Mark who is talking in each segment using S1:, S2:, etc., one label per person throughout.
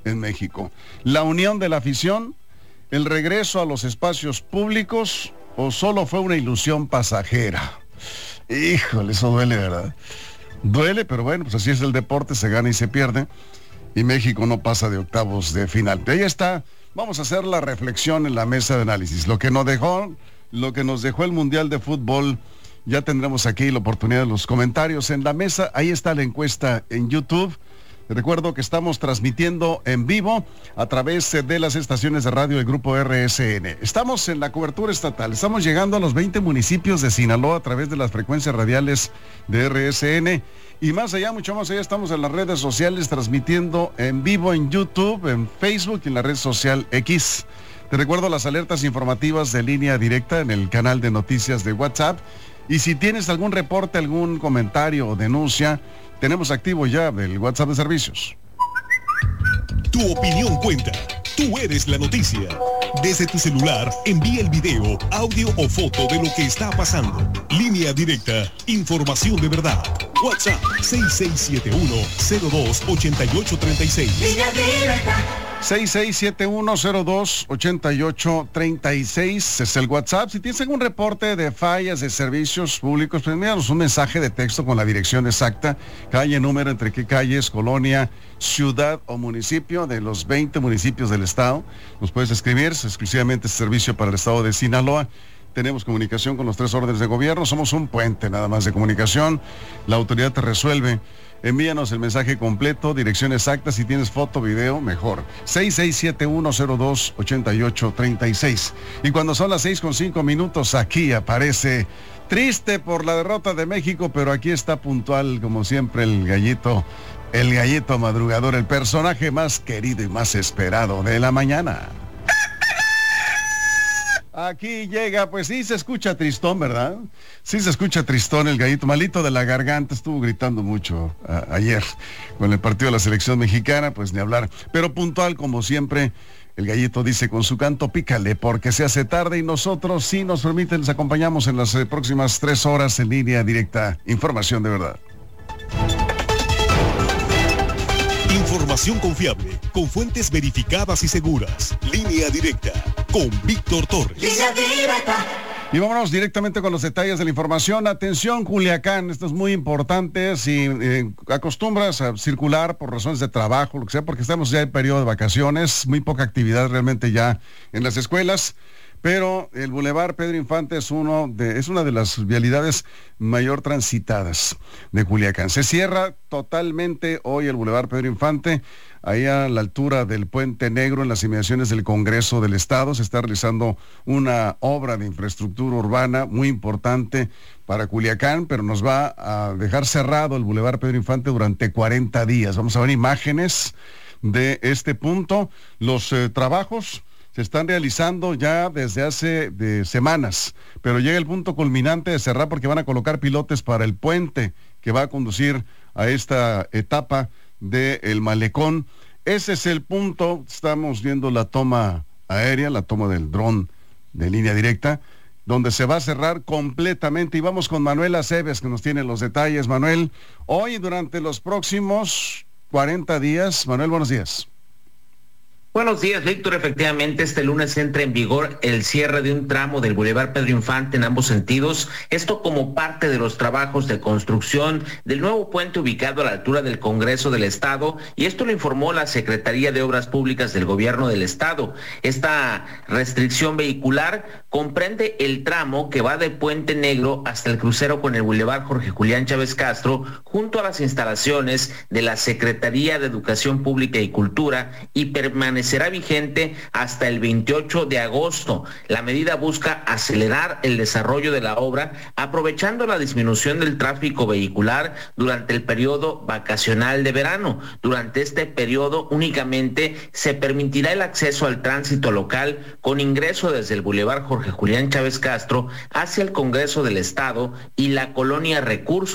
S1: en México. La unión de la afición, el regreso a los espacios públicos, o solo fue una ilusión pasajera. Híjole, eso duele, ¿verdad? Duele, pero bueno, pues así es el deporte, se gana y se pierde, y México no pasa de octavos de final. Pero ahí está, vamos a hacer la reflexión en la mesa de análisis. Lo que nos dejó el Mundial de Fútbol, ya tendremos aquí la oportunidad de los comentarios en la mesa. Ahí está la encuesta en YouTube. Recuerdo que estamos transmitiendo en vivo a través de las estaciones de radio del Grupo RSN. Estamos en la cobertura estatal, estamos llegando a los 20 municipios de Sinaloa a través de las frecuencias radiales de RSN. Y más allá, mucho más allá, estamos en las redes sociales transmitiendo en vivo en YouTube, en Facebook y en la red social X. Te recuerdo las alertas informativas de línea directa en el canal de noticias de WhatsApp. Y si tienes algún reporte, algún comentario o denuncia, tenemos activo ya el WhatsApp de servicios.
S2: Tu opinión cuenta. Tú eres la noticia. Desde tu celular, envía el video, audio o foto de lo que está pasando. Línea directa, información de verdad. WhatsApp 6671-028836.
S3: Línea directa.
S1: 6671028836 es el WhatsApp. Si tienes algún reporte de fallas de servicios públicos, pues envíanos un mensaje de texto con la dirección exacta, calle, número, entre qué calles, colonia, ciudad o municipio de los 20 municipios del estado. Nos puedes escribir, es exclusivamente servicio para el estado de Sinaloa. Tenemos comunicación con los 3 órdenes de gobierno, somos un puente nada más de comunicación. La autoridad te resuelve. Envíanos el mensaje completo, dirección exacta, si tienes foto, video, mejor. 6671028836. Y cuando son las 6:05, aquí aparece triste por la derrota de México, pero aquí está puntual, como siempre, el gallito madrugador, el personaje más querido y más esperado de la mañana. Aquí llega, pues sí se escucha tristón, ¿verdad? Sí se escucha tristón el gallito, malito de la garganta, estuvo gritando mucho ayer con el partido de la selección mexicana, pues ni hablar. Pero puntual como siempre, el gallito dice con su canto, pícale porque se hace tarde, y nosotros, si nos permiten, les acompañamos en las próximas 3 horas en línea directa. Información de verdad.
S2: Información confiable, con fuentes verificadas y seguras. Línea directa, con Víctor Torres.
S3: Línea directa.
S1: Y vámonos directamente con los detalles de la información. Atención, Culiacán, esto es muy importante. Si acostumbras a circular por razones de trabajo, lo que sea, porque estamos ya en periodo de vacaciones, muy poca actividad realmente ya en las escuelas. Pero el Boulevard Pedro Infante es una de las vialidades mayor transitadas de Culiacán. Se cierra totalmente hoy el Boulevard Pedro Infante, ahí a la altura del Puente Negro, en las inmediaciones del Congreso del Estado. Se está realizando una obra de infraestructura urbana muy importante para Culiacán, pero nos va a dejar cerrado el Boulevard Pedro Infante durante 40 días. Vamos a ver imágenes de este punto. Los trabajos se están realizando ya desde hace semanas, pero llega el punto culminante de cerrar porque van a colocar pilotes para el puente que va a conducir a esta etapa del malecón. Ese es el punto. Estamos viendo la toma aérea, la toma del dron de línea directa, donde se va a cerrar completamente. Y vamos con Manuel Aceves, que nos tiene los detalles. Manuel, hoy durante los próximos 40 días. Manuel, buenos días.
S4: Buenos días, Víctor. Efectivamente, este lunes entra en vigor el cierre de un tramo del Boulevard Pedro Infante en ambos sentidos. Esto como parte de los trabajos de construcción del nuevo puente ubicado a la altura del Congreso del Estado, y esto lo informó la Secretaría de Obras Públicas del Gobierno del Estado. Esta restricción vehicular comprende el tramo que va de Puente Negro hasta el crucero con el Boulevard Jorge Julián Chávez Castro, junto a las instalaciones de la Secretaría de Educación Pública y Cultura, y permanecerá vigente hasta el 28 de agosto. La medida busca acelerar el desarrollo de la obra, aprovechando la disminución del tráfico vehicular durante el periodo vacacional de verano. Durante este periodo únicamente se permitirá el acceso al tránsito local con ingreso desde el Boulevard Jorge Julián Chávez Castro hacia el Congreso del Estado y la colonia Recursos.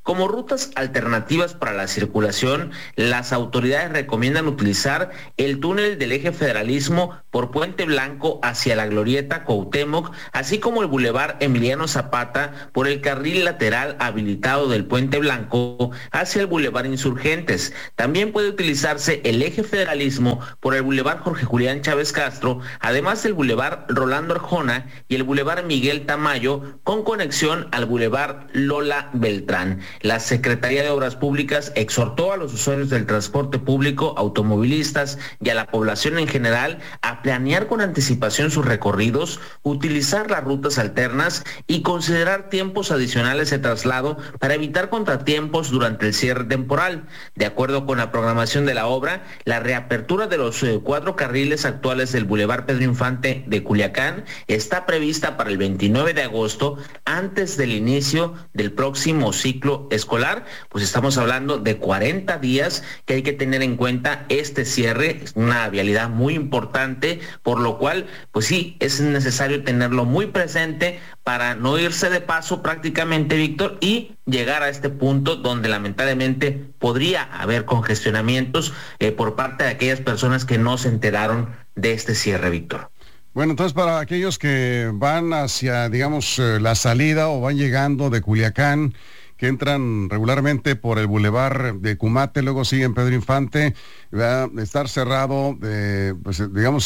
S4: Como rutas alternativas para la circulación, las autoridades recomiendan utilizar el túnel del Eje Federalismo por Puente Blanco hacia la Glorieta Cuauhtémoc, así como el Boulevard Emiliano Zapata por el carril lateral habilitado del Puente Blanco hacia el Boulevard Insurgentes. También puede utilizarse el Eje Federalismo por el Boulevard Jorge Julián Chávez Castro, además del Boulevard Rolando Arjona y el Boulevard Miguel Tamayo, con conexión al Boulevard Lola Beltrán. La Secretaría de Obras Públicas exhortó a los usuarios del transporte público, automovilistas y a la población en general a planear con anticipación sus recorridos, utilizar las rutas alternas y considerar tiempos adicionales de traslado para evitar contratiempos durante el cierre temporal. De acuerdo con la programación de la obra, la reapertura de los 4 carriles actuales del Boulevard Pedro Infante de Culiacán está prevista para el 29 de agosto, antes del inicio del próximo ciclo escolar. Pues estamos hablando de 40 días que hay que tener en cuenta este cierre. Es una vialidad muy importante, por lo cual, pues sí, es necesario tenerlo muy presente para no irse de paso prácticamente, Víctor, y llegar a este punto donde lamentablemente podría haber congestionamientos por parte de aquellas personas que no se enteraron de este cierre, Víctor.
S1: Bueno, entonces para aquellos que van hacia, digamos, la salida o van llegando de Culiacán, que entran regularmente por el Boulevard de Cumate, luego siguen Pedro Infante, va a estar cerrado, pues digamos,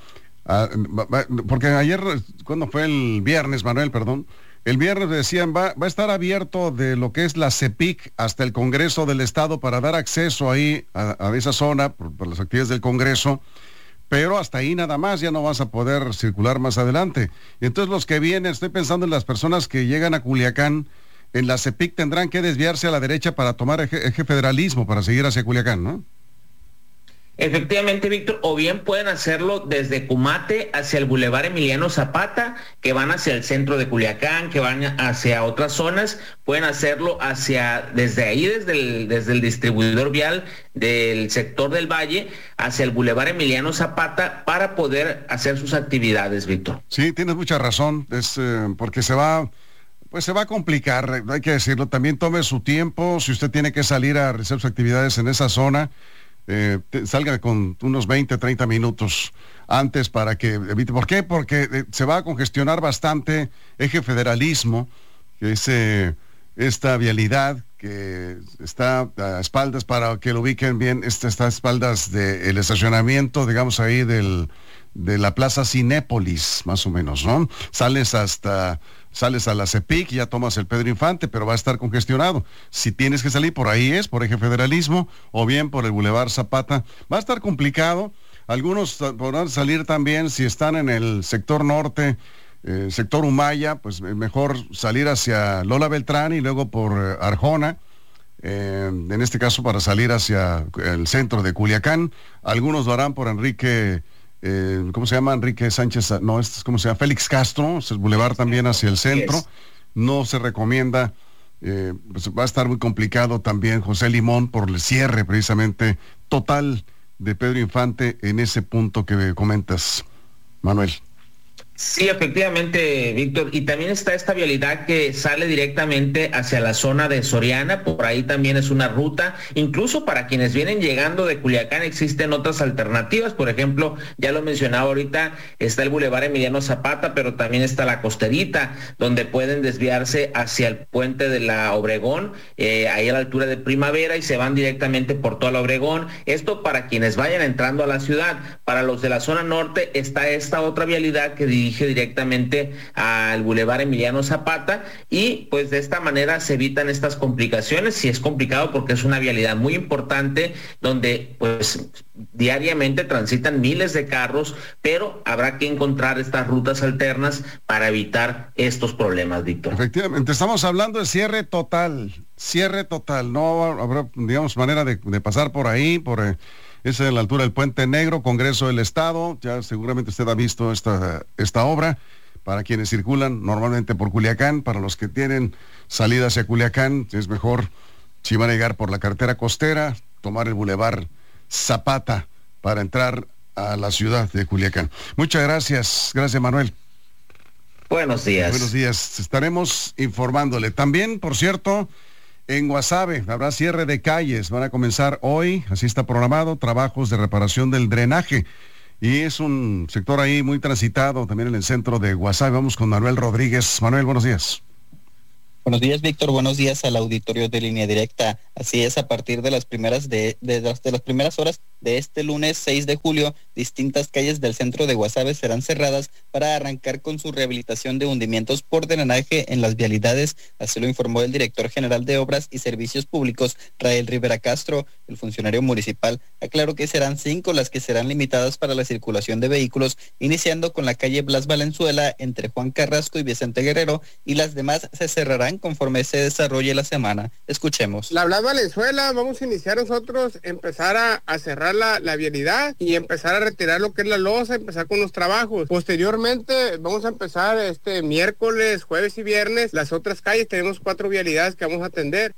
S1: porque ayer, ¿cuándo fue? El viernes, Manuel, perdón. El viernes decían, va a estar abierto de lo que es la CEPIC hasta el Congreso del Estado para dar acceso ahí a esa zona por las actividades del Congreso. Pero hasta ahí nada más, ya no vas a poder circular más adelante. Y entonces los que vienen, estoy pensando en las personas que llegan a Culiacán, en la CEPIC tendrán que desviarse a la derecha para tomar eje Federalismo, para seguir hacia Culiacán, ¿no?
S4: Efectivamente, Víctor, o bien pueden hacerlo desde Cumate hacia el Boulevard Emiliano Zapata, que van hacia el centro de Culiacán, que van hacia otras zonas, pueden hacerlo desde ahí, desde el distribuidor vial del sector del Valle, hacia el Boulevard Emiliano Zapata, para poder hacer sus actividades, Víctor.
S1: Sí, tienes mucha razón, es porque se va a complicar, hay que decirlo. También tome su tiempo, si usted tiene que salir a realizar sus actividades en esa zona, salga con unos 20, 30 minutos antes para que evite. ¿Por qué? Porque se va a congestionar bastante Eje Federalismo, que es esta vialidad que está a espaldas, para que lo ubiquen bien, está a espaldas del estacionamiento, digamos ahí de la Plaza Cinépolis, más o menos, ¿no? Sales a la CEPIC y ya tomas el Pedro Infante, pero va a estar congestionado. Si tienes que salir por ahí por Eje Federalismo, o bien por el Boulevard Zapata, va a estar complicado. Algunos podrán salir también, si están en el sector norte, sector Humaya, pues mejor salir hacia Lola Beltrán y luego por Arjona, en este caso para salir hacia el centro de Culiacán. Algunos lo harán por Enrique... ¿cómo se llama? Enrique Sánchez, no, ¿cómo se llama? Félix Castro, es el bulevar también hacia el centro. No se recomienda, pues va a estar muy complicado también José Limón por el cierre precisamente total de Pedro Infante en ese punto que comentas, Manuel.
S4: Sí, efectivamente, Víctor, y también está esta vialidad que sale directamente hacia la zona de Soriana, por ahí también es una ruta. Incluso para quienes vienen llegando de Culiacán existen otras alternativas. Por ejemplo, ya lo mencionaba ahorita, está el Boulevard Emiliano Zapata, pero también está la Costerita, donde pueden desviarse hacia el puente de la Obregón, ahí a la altura de Primavera, y se van directamente por toda la Obregón. Esto para quienes vayan entrando a la ciudad. Para los de la zona norte está esta otra vialidad que dirige directamente al Boulevard Emiliano Zapata, y pues de esta manera se evitan estas complicaciones. Si es complicado porque es una vialidad muy importante donde pues diariamente transitan miles de carros, pero habrá que encontrar estas rutas alternas para evitar estos problemas, Víctor.
S1: Efectivamente, estamos hablando de cierre total, no habrá, digamos, manera de pasar por ahí, por... Esa es la altura del Puente Negro, Congreso del Estado. Ya seguramente usted ha visto esta obra. Para quienes circulan normalmente por Culiacán, para los que tienen salida hacia Culiacán, es mejor, si van a llegar por la carretera costera, tomar el Boulevard Zapata para entrar a la ciudad de Culiacán. Muchas gracias. Gracias, Manuel.
S4: Buenos días.
S1: Buenos días. Estaremos informándole. También, por cierto, En Guasave habrá cierre de calles, van a comenzar hoy, así está programado, trabajos de reparación del drenaje. Y es un sector ahí muy transitado, también en el centro de Guasave. Vamos con Manuel Rodríguez. Manuel, buenos días.
S5: Buenos días, Víctor. Buenos días al auditorio de Línea Directa. Así es, a partir de las primeras las primeras horas de este lunes 6 de julio, distintas calles del centro de Guasave serán cerradas para arrancar con su rehabilitación de hundimientos por drenaje en las vialidades. Así lo informó el director general de Obras y Servicios Públicos, Rael Rivera Castro. El funcionario municipal aclaró que serán 5 las que serán limitadas para la circulación de vehículos, iniciando con la calle Blas Valenzuela entre Juan Carrasco y Vicente Guerrero, y las demás se cerrarán conforme se desarrolle la semana. Escuchemos.
S6: La Blas Valenzuela, vamos a iniciar nosotros, empezar a cerrar la vialidad y empezar a retirar lo que es la losa, empezar con los trabajos. Posteriormente vamos a empezar este miércoles, jueves y viernes las otras calles. Tenemos 4 vialidades que vamos a atender.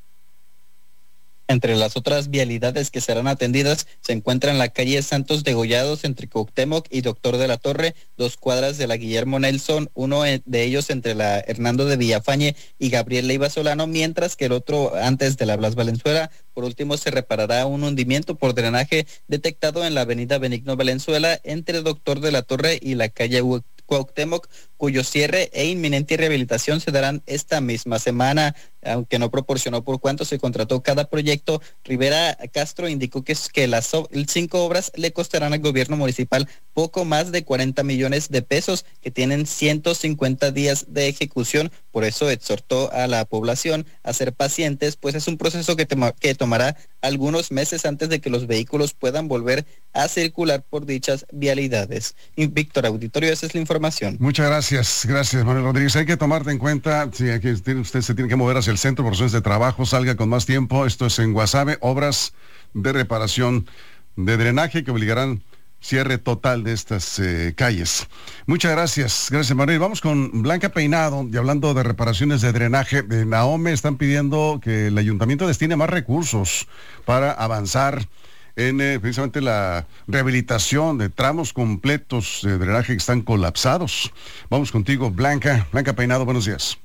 S5: Entre las otras vialidades que serán atendidas se encuentran la calle Santos Degollados entre Cuauhtémoc y Doctor de la Torre, 2 cuadras de la Guillermo Nelson, uno de ellos entre la Hernando de Villafañe y Gabriel Leiva Solano, mientras que el otro antes de la Blas Valenzuela. Por último, se reparará un hundimiento por drenaje detectado en la avenida Benigno Valenzuela entre Doctor de la Torre y la calle Cuauhtémoc, cuyo cierre e inminente rehabilitación se darán esta misma semana. Aunque no proporcionó por cuánto se contrató cada proyecto, Rivera Castro indicó que las 5 obras le costarán al gobierno municipal poco más de 40 millones de pesos, que tienen 150 días de ejecución. Por eso exhortó a la población a ser pacientes, pues es un proceso que tomará algunos meses antes de que los vehículos puedan volver a circular por dichas vialidades. Y Víctor, auditorio, esa es la información.
S1: Muchas gracias Manuel Rodríguez. Hay que tomarte en cuenta, si aquí usted se tiene que mover hacia el centro por razones de trabajo, salga con más tiempo. Esto es en Guasave, obras de reparación de drenaje que obligarán cierre total de estas calles. Muchas gracias Manuel. Vamos con Blanca Peinado, y hablando de reparaciones de drenaje, de Nahome están pidiendo que el ayuntamiento destine más recursos para avanzar en precisamente la rehabilitación de tramos completos de drenaje que están colapsados. Vamos contigo, Blanca Peinado, buenos días.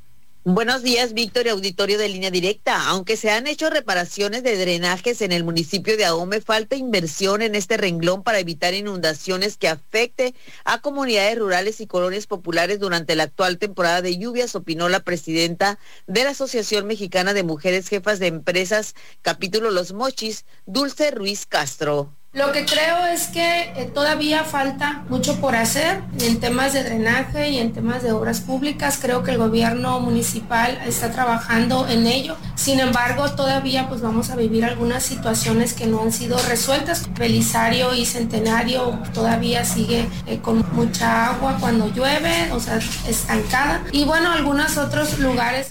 S7: Buenos días, Víctor y auditorio de Línea Directa. Aunque se han hecho reparaciones de drenajes en el municipio de Ahome, falta inversión en este renglón para evitar inundaciones que afecte a comunidades rurales y colonias populares durante la actual temporada de lluvias, opinó la presidenta de la Asociación Mexicana de Mujeres Jefas de Empresas, capítulo Los Mochis, Dulce Ruiz Castro.
S8: Lo que creo es que todavía falta mucho por hacer en temas de drenaje y en temas de obras públicas. Creo que el gobierno municipal está trabajando en ello. Sin embargo, todavía pues vamos a vivir algunas situaciones que no han sido resueltas. Belisario y Centenario todavía sigue con mucha agua cuando llueve, o sea, estancada. Y bueno, algunos otros lugares.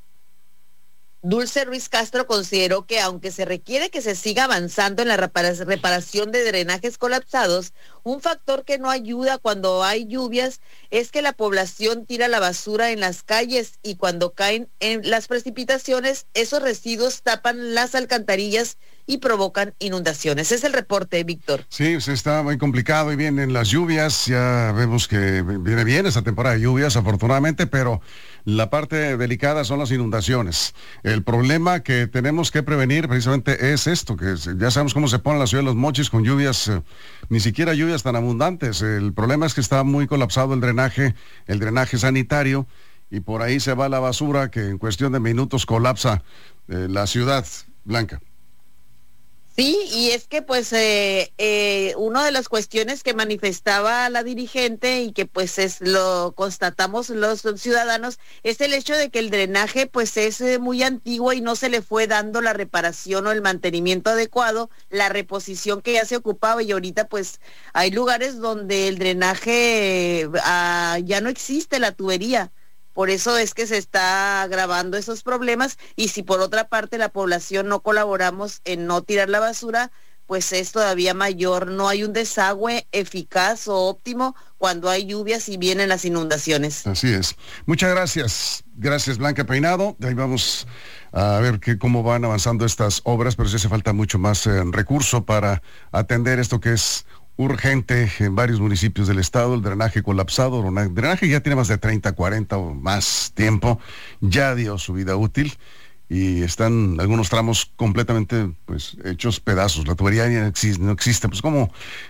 S7: Dulce Ruiz Castro consideró que aunque se requiere que se siga avanzando en la reparación de drenajes colapsados, un factor que no ayuda cuando hay lluvias es que la población tira la basura en las calles y cuando caen en las precipitaciones, esos residuos tapan las alcantarillas y provocan inundaciones. Es el reporte, Víctor.
S1: Sí, se está muy complicado y vienen las lluvias, ya vemos que viene bien esa temporada de lluvias, afortunadamente, pero la parte delicada son las inundaciones. El problema que tenemos que prevenir precisamente es esto, que ya sabemos cómo se pone la ciudad de Los Mochis con lluvias, ni siquiera lluvias tan abundantes. El problema es que está muy colapsado el drenaje sanitario, y por ahí se va la basura que en cuestión de minutos colapsa la ciudad, Blanca.
S7: Sí, y es que pues una de las cuestiones que manifestaba la dirigente y que pues lo constatamos los ciudadanos es el hecho de que el drenaje pues es muy antiguo y no se le fue dando la reparación o el mantenimiento adecuado, la reposición que ya se ocupaba, y ahorita pues hay lugares donde el drenaje ya no existe la tubería. Por eso es que se está agravando esos problemas, y si por otra parte la población no colaboramos en no tirar la basura, pues es todavía mayor. No hay un desagüe eficaz o óptimo cuando hay lluvias y vienen las inundaciones.
S1: Así es. Muchas gracias. Gracias, Blanca Peinado. Ahí vamos a ver cómo van avanzando estas obras, pero sí hace falta mucho más recurso para atender esto que es urgente en varios municipios del estado. El drenaje colapsado, el drenaje ya tiene más de 30, 40 o más tiempo, ya dio su vida útil y están algunos tramos completamente pues hechos pedazos. La tubería ya no existe. Pues cómo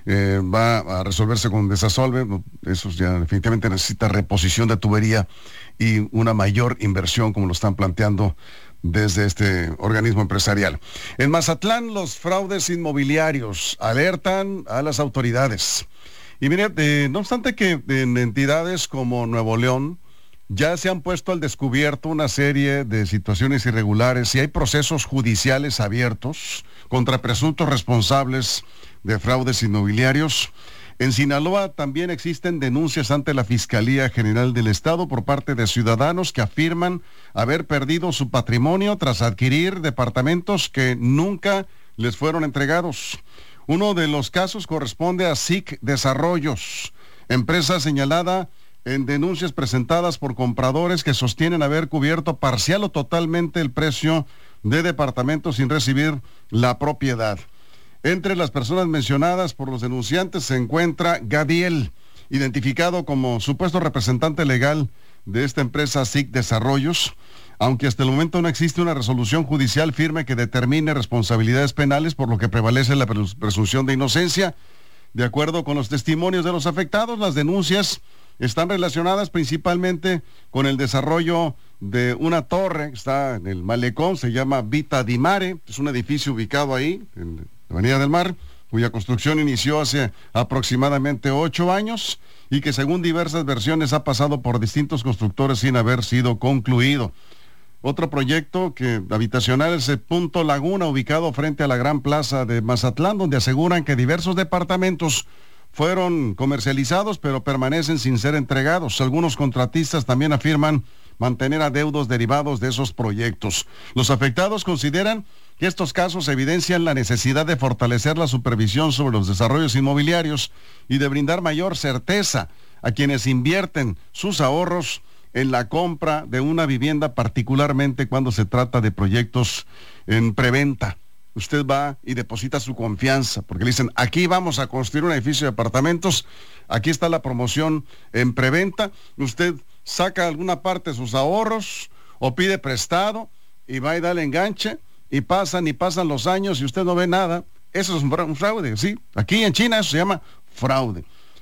S1: va a resolverse con desasolve. Eso ya definitivamente necesita reposición de tubería y una mayor inversión, como lo están planteando desde este organismo empresarial. En Mazatlán, los fraudes inmobiliarios alertan a las autoridades. Y mire, no obstante que en entidades como Nuevo León ya se han puesto al descubierto una serie de situaciones irregulares y hay procesos judiciales abiertos contra presuntos responsables de fraudes inmobiliarios. En Sinaloa también existen denuncias ante la Fiscalía General del Estado por parte de ciudadanos que afirman haber perdido su patrimonio tras adquirir departamentos que nunca les fueron entregados. Uno de los casos corresponde a SIC Desarrollos, empresa señalada en denuncias presentadas por compradores que sostienen haber cubierto parcial o totalmente el precio de departamentos sin recibir la propiedad. Entre las personas mencionadas por los denunciantes se encuentra Gadiel, identificado como supuesto representante legal de esta empresa SIC Desarrollos, aunque hasta el momento no existe una resolución judicial firme que determine responsabilidades penales, por lo que prevalece la presunción de inocencia. De acuerdo con los testimonios de los afectados, las denuncias están relacionadas principalmente con el desarrollo de una torre que está en el malecón, se llama Vita di Mare, es un edificio ubicado ahí, en la Avenida del Mar, cuya construcción inició hace aproximadamente 8 años y que según diversas versiones ha pasado por distintos constructores sin haber sido concluido. Otro proyecto habitacional es el Punto Laguna, ubicado frente a la Gran Plaza de Mazatlán, donde aseguran que diversos departamentos fueron comercializados, pero permanecen sin ser entregados. Algunos contratistas también afirman mantener adeudos derivados de esos proyectos. Los afectados consideran que estos casos evidencian la necesidad de fortalecer la supervisión sobre los desarrollos inmobiliarios y de brindar mayor certeza a quienes invierten sus ahorros en la compra de una vivienda, particularmente cuando se trata de proyectos en preventa. Usted va y deposita su confianza, porque le dicen, aquí vamos a construir un edificio de apartamentos, aquí está la promoción en preventa, usted saca alguna parte de sus ahorros o pide prestado y va y da el enganche y pasan los años y usted no ve nada. Eso es un fraude, ¿sí? Aquí en China eso se llama fraude.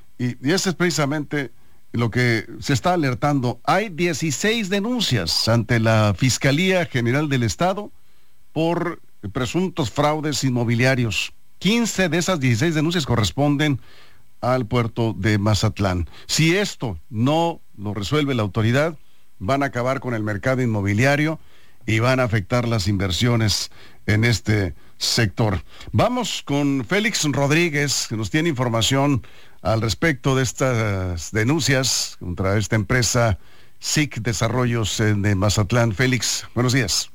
S1: Y ese es precisamente lo que se está alertando. Hay 16 denuncias ante la Fiscalía General del Estado por presuntos fraudes inmobiliarios. 15 de esas 16 denuncias corresponden al puerto de Mazatlán. Si esto no lo resuelve la autoridad, van a acabar con el mercado inmobiliario y van a afectar las inversiones en este sector. Vamos con Félix Rodríguez, que nos tiene información al respecto de estas denuncias contra esta empresa SIC Desarrollos de Mazatlán. Félix, buenos días.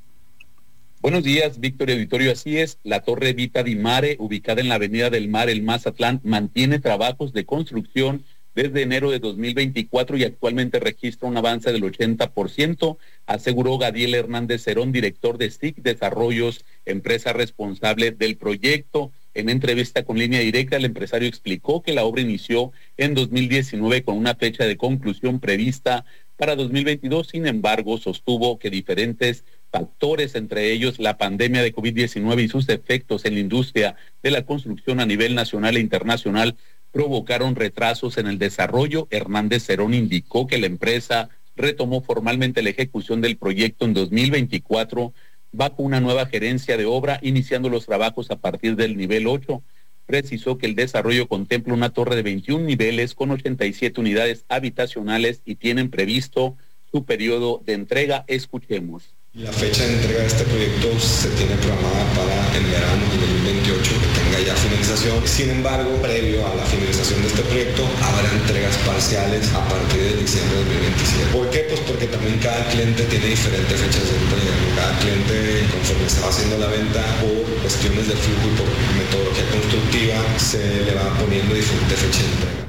S9: Buenos días, Víctor y auditorio. Así es, la torre Vita di Mare, ubicada en la Avenida del Mar, el Mazatlán, mantiene trabajos de construcción desde enero de 2024 y actualmente registra un avance del 80%, aseguró Gadiel Hernández Cerón, director de SIC Desarrollos, empresa responsable del proyecto. En entrevista con Línea Directa, el empresario explicó que la obra inició en 2019 con una fecha de conclusión prevista para 2022. Sin embargo, sostuvo que diferentes factores, entre ellos la pandemia de COVID-19 y sus efectos en la industria de la construcción a nivel nacional e internacional, provocaron retrasos en el desarrollo. Hernández Cerón indicó que la empresa retomó formalmente la ejecución del proyecto en 2024 bajo una nueva gerencia de obra, iniciando los trabajos a partir del nivel 8. Precisó que el desarrollo contempla una torre de 21 niveles con 87 unidades habitacionales y tienen previsto su periodo de entrega. Escuchemos.
S10: La fecha de entrega de este proyecto se tiene programada para el verano de 2028, que tenga ya finalización. Sin embargo, previo a la finalización de este proyecto, habrá entregas parciales a partir de diciembre de 2027. ¿Por qué? Pues porque también cada cliente tiene diferentes fechas de entrega. Cada cliente, conforme se va haciendo la venta, por cuestiones de flujo y por metodología constructiva, se le va poniendo diferente fecha de entrega.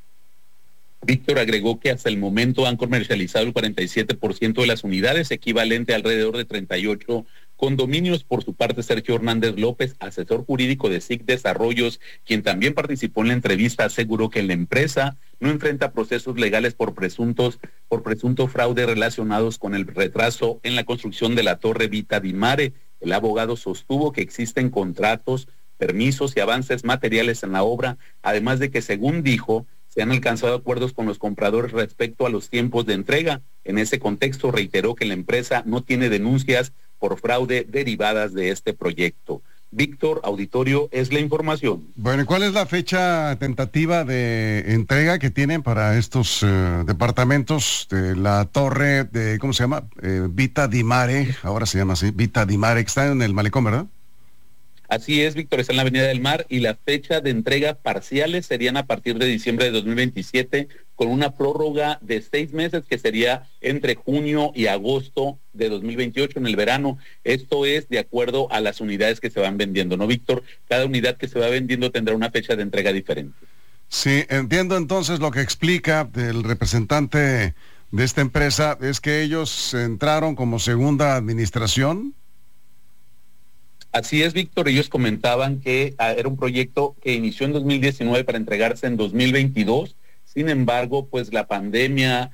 S9: Víctor agregó que hasta el momento han comercializado el 47% de las unidades, equivalente a alrededor de 38 Condominios. Por su parte, Sergio Hernández López, asesor jurídico de SIC Desarrollos, quien también participó en la entrevista, aseguró que la empresa no enfrenta procesos legales por presunto fraude relacionados con el retraso en la construcción de la Torre Vita di Mare. El abogado sostuvo que existen contratos, permisos y avances materiales en la obra, además de que, según dijo, se han alcanzado acuerdos con los compradores respecto a los tiempos de entrega. En ese contexto, reiteró que la empresa no tiene denuncias por fraude derivadas de este proyecto. Víctor, auditorio, es la información.
S1: Bueno, ¿cuál es la fecha tentativa de entrega que tienen para estos departamentos de la torre de, ¿cómo se llama? Vita di Mare, ahora se llama así, Vita di Mare, que está en el malecón, ¿verdad?
S9: Así es, Víctor, está en la Avenida del Mar, y la fecha de entrega parciales serían a partir de diciembre de 2027, con una prórroga de 6 meses que sería entre junio y agosto de 2028 en el verano. Esto es de acuerdo a las unidades que se van vendiendo, ¿no, Víctor? Cada unidad que se va vendiendo tendrá una fecha de entrega diferente.
S1: Sí, entiendo entonces lo que explica del representante de esta empresa, es que ellos entraron como segunda administración.
S9: Así es, Víctor, ellos comentaban que era un proyecto que inició en 2019 para entregarse en 2022, sin embargo, pues la pandemia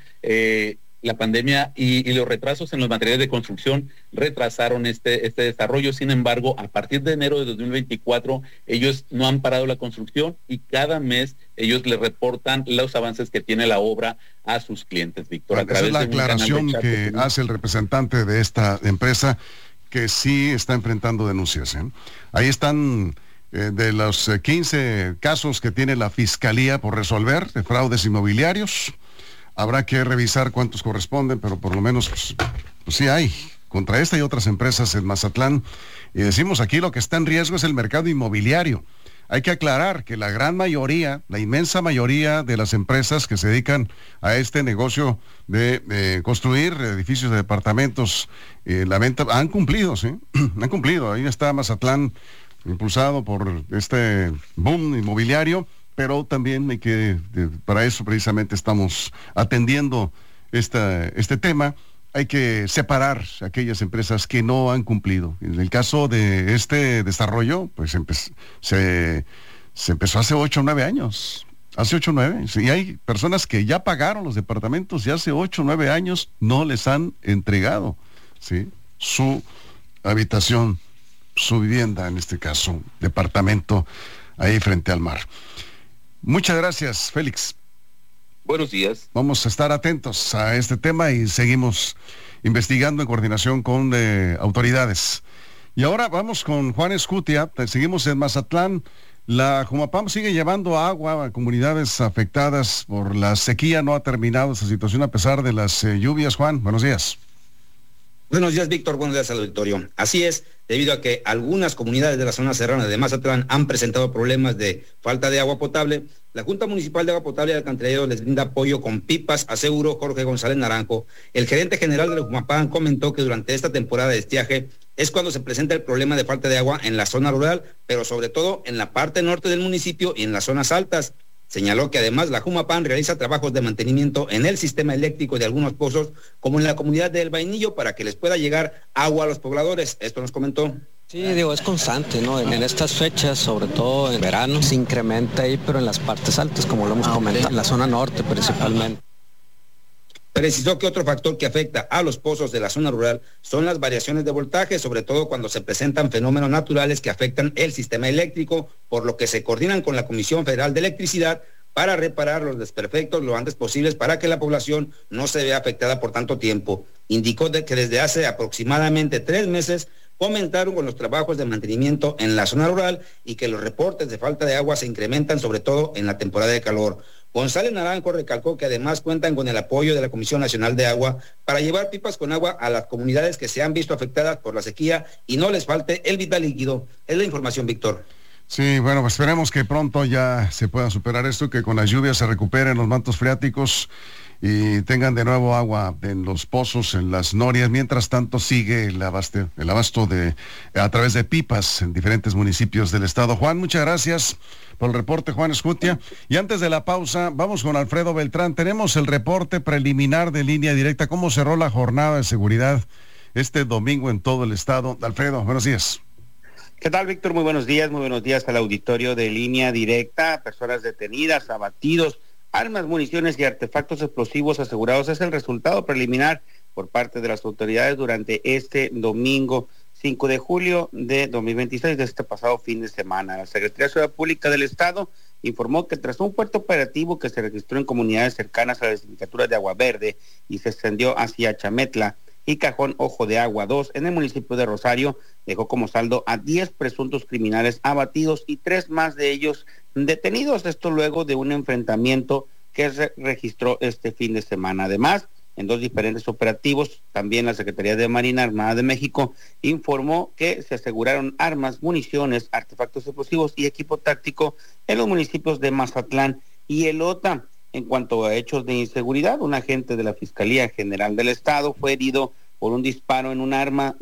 S9: y los retrasos en los materiales de construcción retrasaron este desarrollo. Sin embargo, a partir de enero de 2024, ellos no han parado la construcción y cada mes ellos le reportan los avances que tiene la obra a sus clientes, Víctor.
S1: Esa es la aclaración que hace el representante de esta empresa, que sí está enfrentando denuncias. Ahí están de los 15 casos que tiene la Fiscalía por resolver de fraudes inmobiliarios. Habrá que revisar cuántos corresponden, pero por lo menos pues sí hay contra esta y otras empresas en Mazatlán. Y decimos aquí, lo que está en riesgo es el mercado inmobiliario. Hay que aclarar que la gran mayoría, la inmensa mayoría de las empresas que se dedican a este negocio de construir edificios de departamentos, la venta, han cumplido, ¿sí? Han cumplido. Ahí está Mazatlán, impulsado por este boom inmobiliario, pero también hay que, para eso precisamente estamos atendiendo este tema. Hay que separar aquellas empresas que no han cumplido. En el caso de este desarrollo, pues se empezó hace 8 o 9 años. Hace 8 o 9. Y hay personas que ya pagaron los departamentos y hace 8 o 9 años no les han entregado, ¿sí?, su habitación, su vivienda, en este caso, departamento ahí frente al mar. Muchas gracias, Félix.
S9: Buenos días.
S1: Vamos a estar atentos a este tema y seguimos investigando en coordinación con autoridades. Y ahora vamos con Juan Escutia. Seguimos en Mazatlán. La Jumapam sigue llevando agua a comunidades afectadas por la sequía. No ha terminado esa situación a pesar de las lluvias. Juan, buenos días.
S11: Buenos días, Víctor. Buenos días al auditorio. Así es, debido a que algunas comunidades de la zona serrana de Mazatlán han presentado problemas de falta de agua potable, la Junta Municipal de Agua Potable y Alcantarillado les brinda apoyo con pipas, aseguró Jorge González Naranjo. El gerente general de la Jumapam comentó que durante esta temporada de estiaje es cuando se presenta el problema de falta de agua en la zona rural, pero sobre todo en la parte norte del municipio y en las zonas altas. Señaló que además la Jumapam realiza trabajos de mantenimiento en el sistema eléctrico de algunos pozos, como en la comunidad de El Vainillo, para que les pueda llegar agua a los pobladores. Esto nos comentó.
S12: Sí, es constante, ¿no? En estas fechas, sobre todo en verano, se incrementa ahí, pero en las partes altas, como lo hemos comentado, en la zona norte principalmente.
S11: Precisó que otro factor que afecta a los pozos de la zona rural son las variaciones de voltaje, sobre todo cuando se presentan fenómenos naturales que afectan el sistema eléctrico, por lo que se coordinan con la Comisión Federal de Electricidad para reparar los desperfectos lo antes posibles para que la población no se vea afectada por tanto tiempo. Indicó que desde hace aproximadamente 3 meses comentaron con los trabajos de mantenimiento en la zona rural y que los reportes de falta de agua se incrementan sobre todo en la temporada de calor. González Naranjo recalcó que además cuentan con el apoyo de la Comisión Nacional de Agua para llevar pipas con agua a las comunidades que se han visto afectadas por la sequía y no les falte el vital líquido. Es la información, Víctor.
S1: Sí, bueno, pues esperemos que pronto ya se pueda superar esto, que con las lluvias se recuperen los mantos freáticos y tengan de nuevo agua en los pozos, en las norias. Mientras tanto sigue el abasto a través de pipas en diferentes municipios del estado. Juan, muchas gracias por el reporte, Juan Escutia. Y antes de la pausa, vamos con Alfredo Beltrán. Tenemos el reporte preliminar de Línea Directa. ¿Cómo cerró la jornada de seguridad este domingo en todo el estado. Alfredo, buenos días.
S13: ¿Qué tal, Víctor? Muy buenos días al auditorio de Línea Directa. Personas detenidas, abatidos, armas, municiones y artefactos explosivos asegurados es el resultado preliminar por parte de las autoridades durante este domingo 5 de julio de 2026, de este pasado fin de semana. La Secretaría de Seguridad Pública del Estado informó que tras un fuerte operativo que se registró en comunidades cercanas a la sindicatura de Agua Verde y se extendió hacia Chametla y Cajón Ojo de Agua 2 en el municipio de Rosario, dejó como saldo a 10 presuntos criminales abatidos y 3 más de ellos detenidos. Esto luego de un enfrentamiento que se registró este fin de semana. Además, en 2 diferentes operativos, también la Secretaría de Marina Armada de México informó que se aseguraron armas, municiones, artefactos explosivos y equipo táctico en los municipios de Mazatlán y Elota. En cuanto a hechos de inseguridad, un agente de la Fiscalía General del Estado fue herido por un disparo en un arma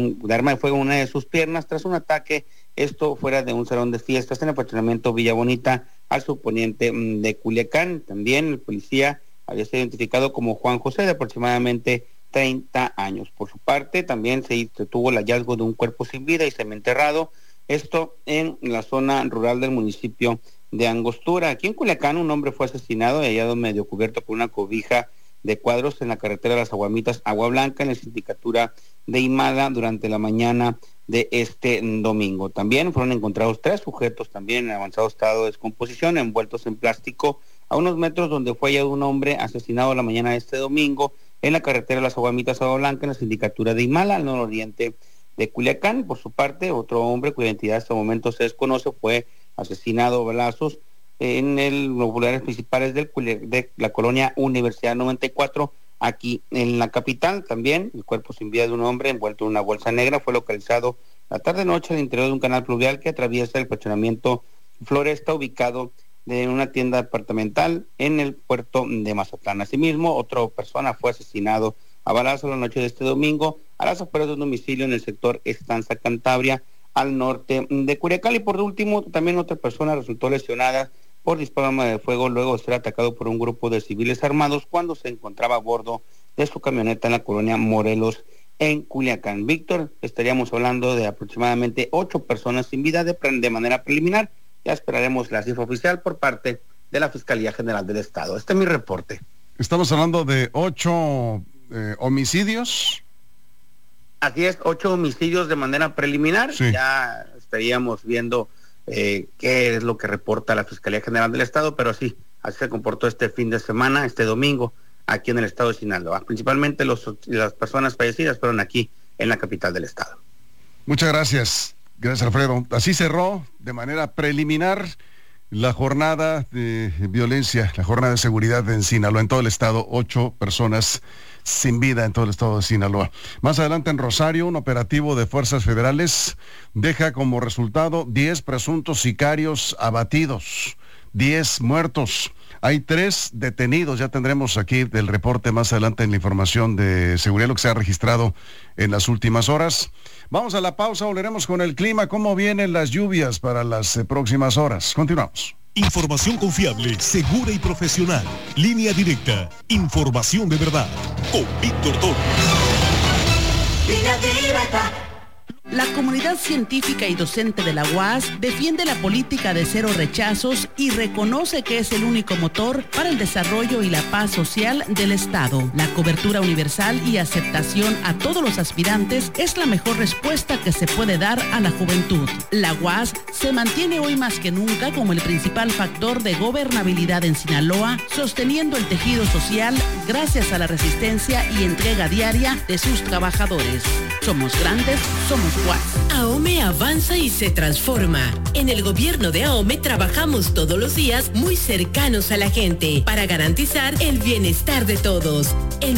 S13: de fuego en una de sus piernas tras un ataque, esto fuera de un salón de fiestas en el fraccionamiento Villa Bonita al suponiente de Culiacán. También el policía había sido identificado como Juan José, de aproximadamente 30 años. Por su parte, también se tuvo el hallazgo de un cuerpo sin vida y semienterrado, esto en la zona rural del municipio de Angostura. Aquí en Culiacán, un hombre fue asesinado y hallado medio cubierto por una cobija de cuadros en la carretera de las Aguamitas, Agua Blanca, en la sindicatura de Imala durante la mañana de este domingo. También fueron encontrados 3 sujetos también en avanzado estado de descomposición, envueltos en plástico, a unos metros donde fue hallado un hombre asesinado la mañana de este domingo en la carretera de las Aguamitas, Agua Blanca, en la sindicatura de Imala, al nororiente de Culiacán. Por su parte, otro hombre cuya identidad hasta el momento se desconoce fue asesinado a balazos en los lugares principales de la colonia Universidad 94, aquí en la capital. También el cuerpo sin vida de un hombre envuelto en una bolsa negra fue localizado la tarde-noche al interior de un canal pluvial que atraviesa el fraccionamiento Floresta, ubicado en una tienda departamental en el puerto de Mazatlán. Asimismo, otra persona fue asesinado a balazo la noche de este domingo a las afueras de un domicilio en el sector Estanza Cantabria, al norte de Culiacán. Y por último, también otra persona resultó lesionada por disparo de fuego luego de ser atacado por un grupo de civiles armados cuando se encontraba a bordo de su camioneta en la colonia Morelos, en Culiacán. Víctor, estaríamos hablando de aproximadamente 8 personas sin vida de manera preliminar. Ya esperaremos la cifra oficial por parte de la Fiscalía General del Estado. Este es mi reporte.
S1: Estamos hablando de 8 homicidios.
S13: Así es, 8 homicidios de manera preliminar. Sí. Ya estaríamos viendo qué es lo que reporta la Fiscalía General del Estado, pero sí, así se comportó este fin de semana, este domingo, aquí en el estado de Sinaloa. Principalmente las personas fallecidas fueron aquí en la capital del estado.
S1: Muchas gracias. Gracias, Alfredo. Así cerró de manera preliminar la jornada de violencia, la jornada de seguridad en Sinaloa, en todo el estado. 8 personas sin vida en todo el estado de Sinaloa. Más adelante en Rosario, un operativo de fuerzas federales deja como resultado 10 presuntos sicarios abatidos, 10 muertos. Hay 3 detenidos, ya tendremos aquí el reporte más adelante en la información de seguridad, lo que se ha registrado en las últimas horas. Vamos a la pausa, volveremos con el clima, cómo vienen las lluvias para las próximas horas. Continuamos.
S2: Información confiable, segura y profesional. Línea Directa, información de verdad. Con Víctor Torres.
S3: Línea Directa.
S14: La comunidad científica y docente de la UAS defiende la política de cero rechazos y reconoce que es el único motor para el desarrollo y la paz social del Estado. La cobertura universal y aceptación a todos los aspirantes es la mejor respuesta que se puede dar a la juventud. La UAS se mantiene hoy más que nunca como el principal factor de gobernabilidad en Sinaloa, sosteniendo el tejido social gracias a la resistencia y entrega diaria de sus trabajadores. Somos grandes, somos UAS.
S15: AOME avanza y se transforma. En el gobierno de AOME trabajamos todos los días muy cercanos a la gente para garantizar el bienestar de todos.